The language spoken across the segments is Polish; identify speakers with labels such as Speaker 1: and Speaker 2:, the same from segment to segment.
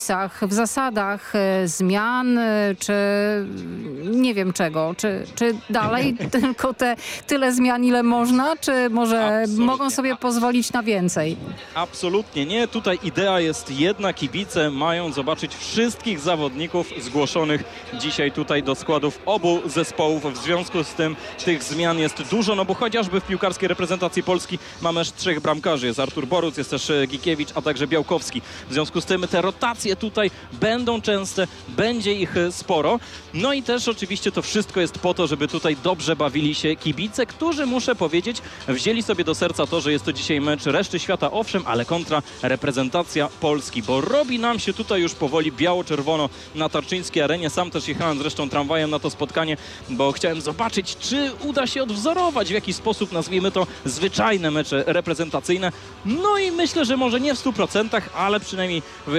Speaker 1: w zasadach zmian, czy nie wiem czego, czy dalej tylko tyle zmian, ile można, czy może
Speaker 2: Absolutnie.
Speaker 1: mogą sobie pozwolić na więcej?
Speaker 2: Absolutnie nie. Tutaj idea jest jedna. Kibice mają zobaczyć wszystkich zawodników zgłoszonych dzisiaj tutaj do składów obu zespołów. W związku z tym tych zmian jest dużo, no bo chociażby w piłkarskiej reprezentacji Polski mamy aż 3 bramkarzy. Jest Artur Boruc, jest też Gikiewicz, a także Białkowski. W związku z tym te rotacje tutaj będą częste, będzie ich sporo. No i też oczywiście to wszystko jest po to, żeby tutaj dobrze bawili się kibice, którzy, muszę powiedzieć, wzięli sobie do serca to, że jest to dzisiaj mecz reszty świata, owszem, ale kontra reprezentacja Polski, bo robi nam się tutaj już powoli biało-czerwono na Tarczyńskiej Arenie. Sam też jechałem zresztą tramwajem na to spotkanie, bo chciałem zobaczyć, czy uda się odwzorować w jakiś sposób, nazwijmy to, zwyczajne mecze reprezentacyjne. No i myślę, że może nie w 100%, ale przynajmniej w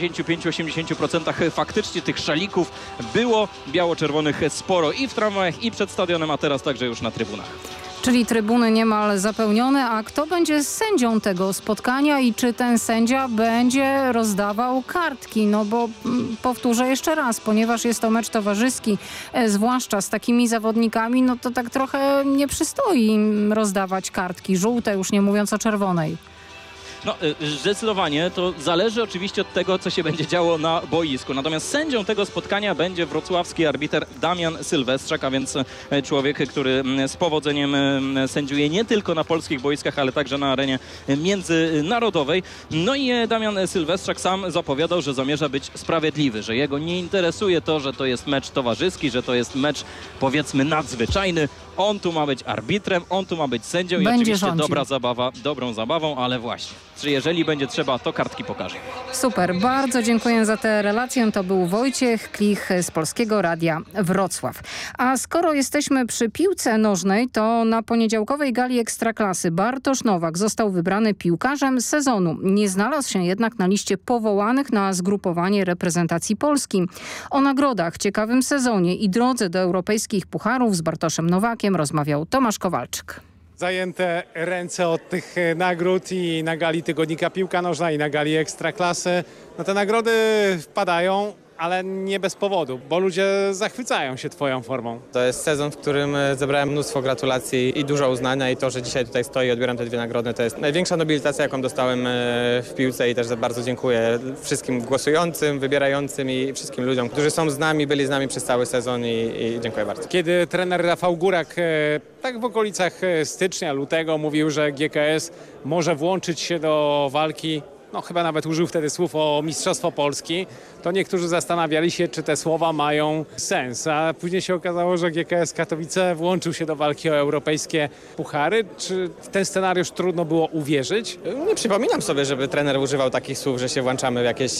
Speaker 2: 75-80% faktycznie tych szalików było biało-czerwonych sporo i w tramwajach, i przed stadionem, a teraz także już na trybunach.
Speaker 1: Czyli trybuny niemal zapełnione, a kto będzie sędzią tego spotkania i czy ten sędzia będzie rozdawał kartki? No bo powtórzę jeszcze raz, ponieważ jest to mecz towarzyski, zwłaszcza z takimi zawodnikami, no to tak trochę nie przystoi im rozdawać kartki żółte, już nie mówiąc o czerwonej.
Speaker 2: No, zdecydowanie to zależy oczywiście od tego, co się będzie działo na boisku. Natomiast sędzią tego spotkania będzie wrocławski arbiter Damian Sylwestrzak, a więc człowiek, który z powodzeniem sędziuje nie tylko na polskich boiskach, ale także na arenie międzynarodowej. No i Damian Sylwestrzak sam zapowiadał, że zamierza być sprawiedliwy, że jego nie interesuje to, że to jest mecz towarzyski, że to jest mecz, powiedzmy, nadzwyczajny. On tu ma być arbitrem, on tu ma być sędzią i oczywiście
Speaker 1: rządził.
Speaker 2: dobra zabawa, dobrą zabawą, ale właśnie, że jeżeli będzie trzeba, to kartki pokaże.
Speaker 1: Super, bardzo dziękuję za tę relację. To był Wojciech Klich z Polskiego Radia Wrocław. A skoro jesteśmy przy piłce nożnej, to na poniedziałkowej gali Ekstraklasy Bartosz Nowak został wybrany piłkarzem sezonu. Nie znalazł się jednak na liście powołanych na zgrupowanie reprezentacji Polski. O nagrodach, ciekawym sezonie i drodze do europejskich pucharów z Bartoszem Nowakiem rozmawiał Tomasz Kowalczyk.
Speaker 3: Zajęte ręce od tych nagród i na gali Tygodnika Piłka Nożna i na gali Ekstraklasy. No te nagrody wpadają, ale nie bez powodu, bo ludzie zachwycają się twoją formą.
Speaker 4: To jest sezon, w którym zebrałem mnóstwo gratulacji i dużo uznania i to, że dzisiaj tutaj stoję i odbieram te 2 nagrody, to jest największa nobilitacja, jaką dostałem w piłce i też bardzo dziękuję wszystkim głosującym, wybierającym i wszystkim ludziom, którzy są z nami, byli z nami przez cały sezon i dziękuję bardzo.
Speaker 3: Kiedy trener Rafał Górak tak w okolicach stycznia, lutego mówił, że GKS może włączyć się do walki, no chyba nawet użył wtedy słów o Mistrzostwo Polski, to niektórzy zastanawiali się, czy te słowa mają sens, a później się okazało, że GKS Katowice włączył się do walki o europejskie puchary. Czy w ten scenariusz trudno było uwierzyć?
Speaker 4: Nie przypominam sobie, żeby trener używał takich słów, że się włączamy w jakieś...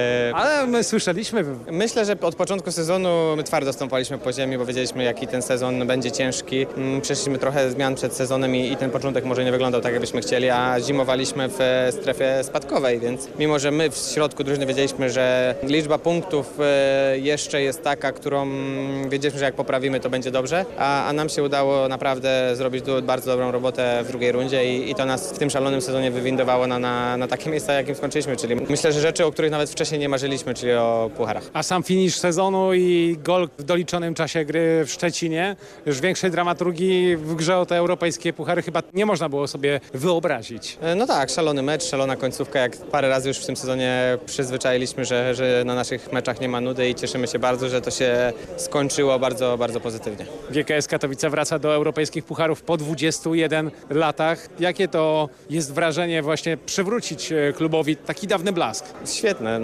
Speaker 3: Ale my słyszeliśmy.
Speaker 4: Myślę, że od początku sezonu my twardo stąpaliśmy po ziemi, bo wiedzieliśmy, jaki ten sezon będzie ciężki. Przeszliśmy trochę zmian przed sezonem i ten początek może nie wyglądał tak, jakbyśmy chcieli, a zimowaliśmy w strefie spadkowej, więc mimo, że my w środku drużyny wiedzieliśmy, że liczba punktów jeszcze jest taka, którą wiedzieliśmy, że jak poprawimy, to będzie dobrze, a nam się udało naprawdę zrobić bardzo dobrą robotę w drugiej rundzie i to nas w tym szalonym sezonie wywindowało na takie miejsca, jakim skończyliśmy, czyli myślę, że rzeczy, o których nawet wcześniej nie marzyliśmy, czyli o pucharach.
Speaker 3: A sam finisz sezonu i gol w doliczonym czasie gry w Szczecinie, już większej dramaturgii w grze o te europejskie puchary chyba nie można było sobie wyobrazić.
Speaker 4: No tak, szalony mecz, szalona końcówka, jak parę razy już w tym sezonie przyzwyczailiśmy, że na naszych meczach nie ma nudy i cieszymy się bardzo, że to się skończyło bardzo, bardzo pozytywnie.
Speaker 3: GKS Katowice wraca do europejskich pucharów po 21 latach. Jakie to jest wrażenie właśnie przywrócić klubowi taki dawny blask?
Speaker 4: Świetne,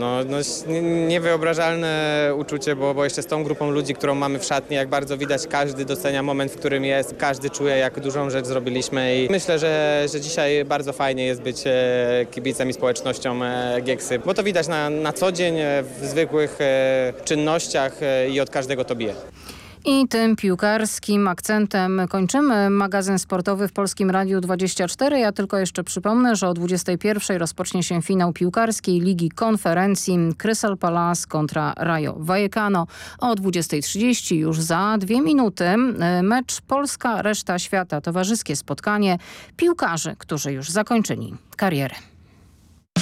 Speaker 4: niewyobrażalne uczucie, bo jeszcze z tą grupą ludzi, którą mamy w szatni, jak bardzo widać, każdy docenia moment, w którym jest, każdy czuje, jak dużą rzecz zrobiliśmy i myślę, że dzisiaj bardzo fajnie jest być kibicem i społecznością Gieksy, bo to widać na co dzień w zwykłych czynnościach i od każdego to bije.
Speaker 1: I tym piłkarskim akcentem kończymy magazyn sportowy w Polskim Radiu 24. Ja tylko jeszcze przypomnę, że o 21 rozpocznie się finał piłkarskiej Ligi Konferencji Crystal Palace kontra Rayo Vallecano. O 20:30 już za 2 minuty mecz Polska, reszta świata. Towarzyskie spotkanie piłkarzy, którzy już zakończyli karierę.